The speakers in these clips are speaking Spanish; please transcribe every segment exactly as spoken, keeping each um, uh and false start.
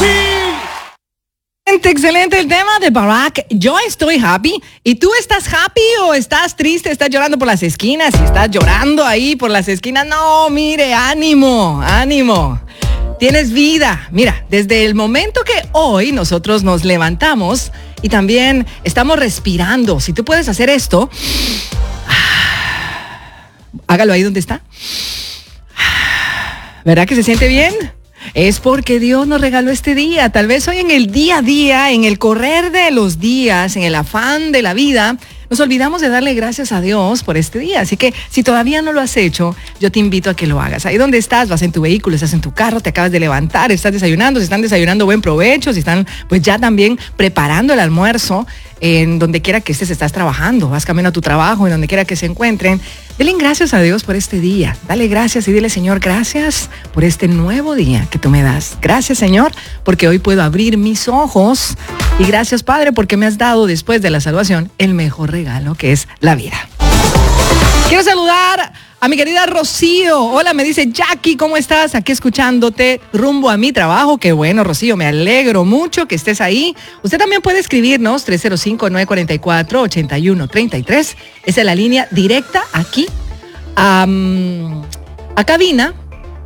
Excelente el tema de Barack. Yo estoy happy. ¿Y tú estás happy o estás triste? ¿Estás llorando por las esquinas? Si estás llorando ahí por las esquinas, no, mire, ánimo, ánimo. Tienes vida. Mira, desde el momento que hoy nosotros nos levantamos y también estamos respirando, si tú puedes hacer esto, hágalo ahí donde está. ¿Verdad que se siente bien? Es porque Dios nos regaló este día. Tal vez hoy en el día a día, en el correr de los días, en el afán de la vida, nos olvidamos de darle gracias a Dios por este día. Así que si todavía no lo has hecho, yo te invito a que lo hagas. Ahí donde estás, vas en tu vehículo, estás en tu carro, te acabas de levantar, estás desayunando. Si están desayunando, buen provecho. Si están pues ya también preparando el almuerzo, en donde quiera que estés, estás trabajando, vas camino a tu trabajo, en donde quiera que se encuentren, denle gracias a Dios por este día. Dale gracias y dile, Señor, gracias por este nuevo día que tú me das. Gracias, Señor, porque hoy puedo abrir mis ojos. Y gracias, Padre, porque me has dado después de la salvación el mejor regalo que es la vida. Quiero saludar a mi querida Rocío. Hola, me dice Jackie, ¿cómo estás? Aquí escuchándote rumbo a mi trabajo. Qué bueno, Rocío, me alegro mucho que estés ahí. Usted también puede escribirnos tres cero cinco, nueve cuatro cuatro, ocho uno tres tres. Esa es la línea directa aquí um, a cabina.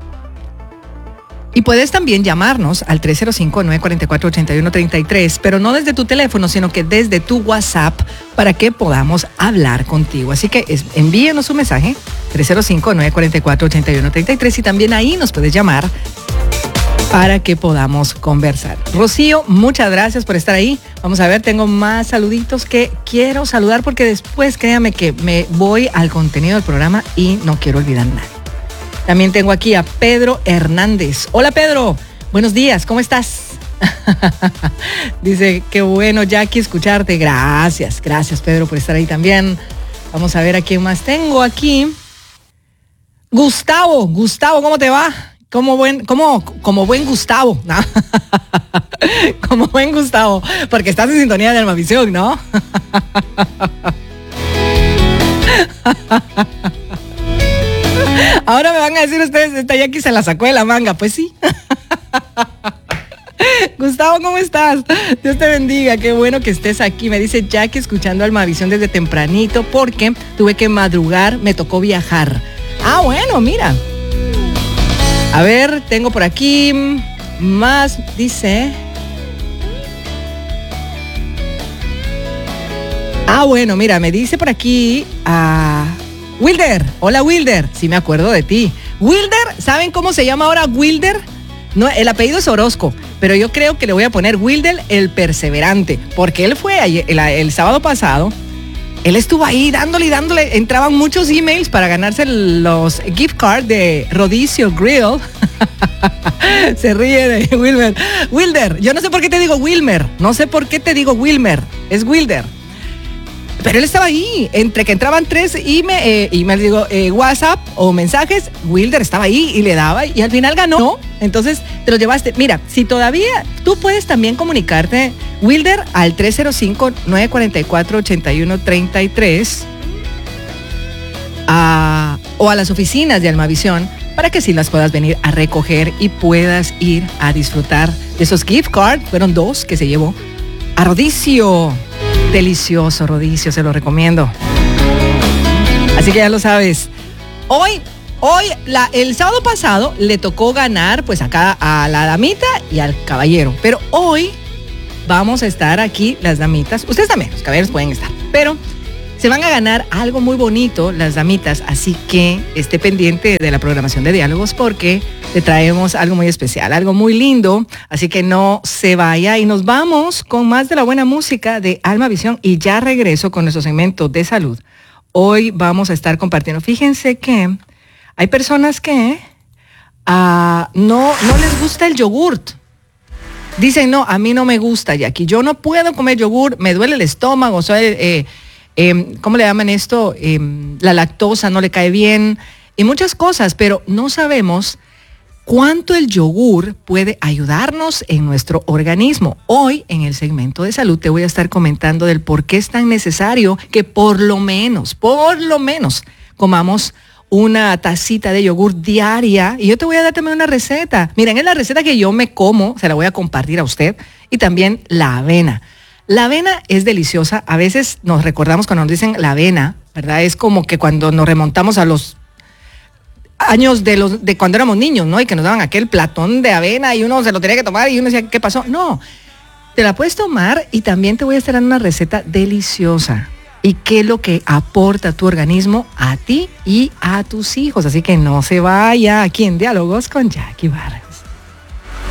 Y puedes también llamarnos al tres cero cinco, nueve cuatro cuatro, ocho uno tres tres, pero no desde tu teléfono, sino que desde tu WhatsApp para que podamos hablar contigo. Así que es, envíenos un mensaje, tres cero cinco, nueve cuatro cuatro, ocho uno tres tres, y también ahí nos puedes llamar para que podamos conversar. Rocío, muchas gracias por estar ahí. Vamos a ver, tengo más saluditos que quiero saludar porque después créame que me voy al contenido del programa y no quiero olvidar nada. También tengo aquí a Pedro Hernández. Hola, Pedro. Buenos días. ¿Cómo estás? Dice, qué bueno, Jackie, escucharte. Gracias, gracias, Pedro, por estar ahí también. Vamos a ver a quién más tengo aquí. Gustavo. Gustavo, ¿cómo te va? Como buen, como, como buen Gustavo. ¿No? Como buen Gustavo. Porque estás en sintonía de Almavisión, ¿no? Ahora me van a decir ustedes, esta Jackie se la sacó de la manga. Pues sí. Gustavo, ¿cómo estás? Dios te bendiga, qué bueno que estés aquí. Me dice Jackie, escuchando Almavisión desde tempranito porque tuve que madrugar, me tocó viajar. Ah, bueno, mira. A ver, tengo por aquí más, dice. Ah, bueno, mira, me dice por aquí a... Uh, Wilder, hola Wilder, sí me acuerdo de ti. Wilder, ¿saben cómo se llama ahora Wilder? No, el apellido es Orozco, pero yo creo que le voy a poner Wilder el Perseverante, porque él fue ayer, el, el sábado pasado, él estuvo ahí dándole y dándole, entraban muchos emails para ganarse los gift cards de Rodicio Grill. Se ríe de Wilmer. Wilder, yo no sé por qué te digo Wilmer, no sé por qué te digo Wilmer, es Wilder. Pero él estaba ahí, entre que entraban tres emails, eh, email, digo, eh, WhatsApp o mensajes, Wilder estaba ahí y le daba y al final ganó. Entonces te lo llevaste. Mira, si todavía, tú puedes también comunicarte, Wilder, al tres cero cinco, nueve cuatro cuatro, ocho uno tres tres a, o a las oficinas de Almavisión para que sí las puedas venir a recoger y puedas ir a disfrutar de esos gift cards. Fueron dos que se llevó a Rodicio. Delicioso Rodicio, se lo recomiendo. Así que ya lo sabes. Hoy, hoy, la, el sábado pasado le tocó ganar pues acá a la damita y al caballero. Pero hoy vamos a estar aquí las damitas. Ustedes también, los caballeros pueden estar. Pero se van a ganar algo muy bonito las damitas. Así que esté pendiente de la programación de Diálogos porque te traemos algo muy especial, algo muy lindo. Así que no se vaya y nos vamos con más de la buena música de Almavisión y ya regreso con nuestro segmento de salud. Hoy vamos a estar compartiendo. Fíjense que hay personas que uh, no, no les gusta el yogurt. Dicen, no, a mí no me gusta, Jackie. Yo no puedo comer yogur, me duele el estómago, soy... Eh, Eh, ¿cómo le llaman esto? Eh, la lactosa no le cae bien y muchas cosas, pero no sabemos cuánto el yogur puede ayudarnos en nuestro organismo. Hoy, en el segmento de salud, te voy a estar comentando del por qué es tan necesario que por lo menos, por lo menos, comamos una tacita de yogur diaria y yo te voy a dar también una receta. Miren, es la receta que yo me como, se la voy a compartir a usted, y también la avena. La avena es deliciosa, a veces nos recordamos cuando nos dicen la avena, ¿verdad? Es como que cuando nos remontamos a los años de los de cuando éramos niños, ¿no? Y que nos daban aquel platón de avena y uno se lo tenía que tomar y uno decía, ¿qué pasó? No, te la puedes tomar y también te voy a estar dando una receta deliciosa. ¿Y qué es lo que aporta tu organismo a ti y a tus hijos? Así que no se vaya aquí en Diálogos con Jackie Barra.